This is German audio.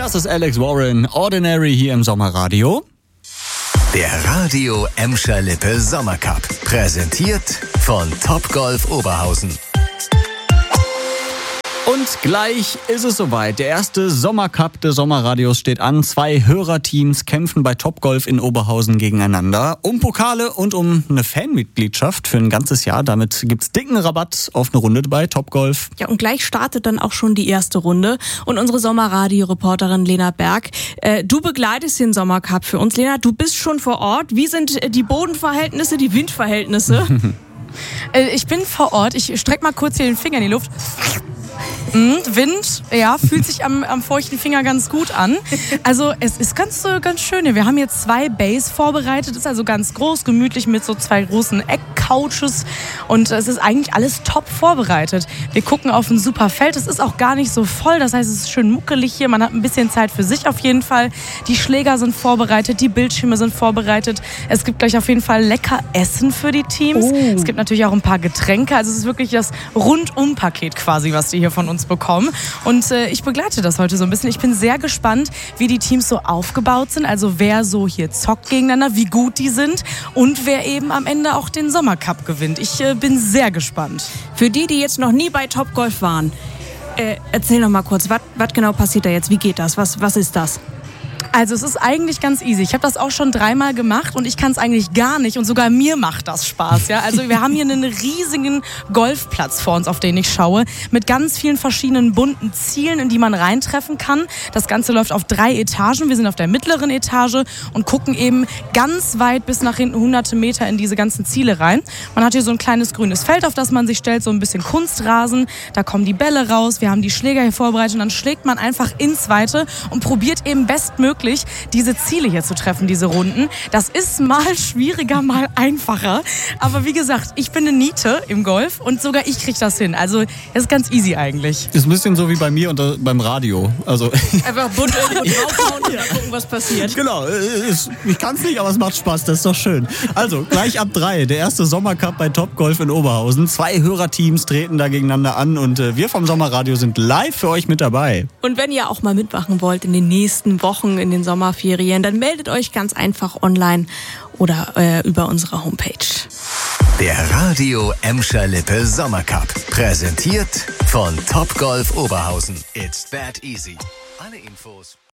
Das ist Alex Warren, Ordinary hier im Sommerradio. Der Radio Emscher Lippe Sommercup. Präsentiert von Topgolf Oberhausen. Und gleich ist es soweit. Der erste Sommercup des Sommerradios steht an. 2 Hörerteams kämpfen bei Topgolf in Oberhausen gegeneinander. Um Pokale und um eine Fanmitgliedschaft für ein ganzes Jahr. Damit gibt's dicken Rabatt auf eine Runde bei Topgolf. Ja, und gleich startet dann auch schon die erste Runde. Und unsere Sommerradio-Reporterin Lena Berg, du begleitest den Sommercup für uns. Lena, du bist schon vor Ort. Wie sind die Bodenverhältnisse, die Windverhältnisse? Ich bin vor Ort. Ich strecke mal kurz hier den Finger in die Luft. Wind, ja, fühlt sich am feuchten Finger ganz gut an. Also es ist ganz schön hier. Wir haben hier 2 Bays vorbereitet, ist also ganz groß, gemütlich mit so 2 großen Eckcouches und es ist eigentlich alles top vorbereitet. Wir gucken auf ein super Feld, es ist auch gar nicht so voll, das heißt, es ist schön muckelig hier, man hat ein bisschen Zeit für sich auf jeden Fall. Die Schläger sind vorbereitet, die Bildschirme sind vorbereitet. Es gibt gleich auf jeden Fall lecker Essen für die Teams. Es gibt natürlich auch ein paar Getränke, also es ist wirklich das Rundum-Paket quasi, was die hier von uns bekommen. Und ich begleite das heute so ein bisschen. Ich bin sehr gespannt, wie die Teams so aufgebaut sind, also wer so hier zockt gegeneinander, wie gut die sind und wer eben am Ende auch den Sommercup gewinnt. Ich bin sehr gespannt. Für die jetzt noch nie bei Topgolf waren, erzähl noch mal kurz, was genau passiert da jetzt? Wie geht das? Was ist das? Also es ist eigentlich ganz easy. Ich habe das auch schon 3-mal gemacht und ich kann es eigentlich gar nicht und sogar mir macht das Spaß. Ja? Also wir haben hier einen riesigen Golfplatz vor uns, auf den ich schaue, mit ganz vielen verschiedenen bunten Zielen, in die man reintreffen kann. Das Ganze läuft auf 3 Etagen. Wir sind auf der mittleren Etage und gucken eben ganz weit bis nach hinten 100 Meter in diese ganzen Ziele rein. Man hat hier so ein kleines grünes Feld, auf das man sich stellt, so ein bisschen Kunstrasen. Da kommen die Bälle raus, wir haben die Schläger hier vorbereitet und dann schlägt man einfach ins Weite und probiert eben bestmöglich diese Ziele hier zu treffen, diese Runden. Das ist mal schwieriger, mal einfacher. Aber wie gesagt, ich bin eine Niete im Golf und sogar ich kriege das hin. Also es ist ganz easy eigentlich. Ist ein bisschen so wie bei mir und beim Radio. Also Einfach bunt irgendwo draufhauen und gucken, was passiert. Genau, ich kann es nicht, aber es macht Spaß, das ist doch schön. Also, gleich ab 3, der erste Sommercup bei Topgolf in Oberhausen. 2 Hörerteams treten da gegeneinander an und wir vom Sommerradio sind live für euch mit dabei. Und wenn ihr auch mal mitmachen wollt in den nächsten Wochen, in den Sommerferien, dann meldet euch ganz einfach online oder über unsere Homepage. Der Radio Emscher Lippe Sommercup. Präsentiert von Topgolf Oberhausen. It's that easy. Alle Infos